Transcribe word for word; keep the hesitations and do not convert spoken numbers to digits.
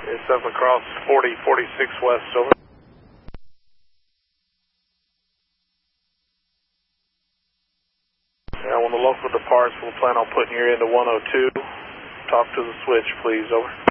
It's up across forty forty-six west, over. Now when the local departs, we'll plan on putting you into one oh two. Talk to the switch, please, over.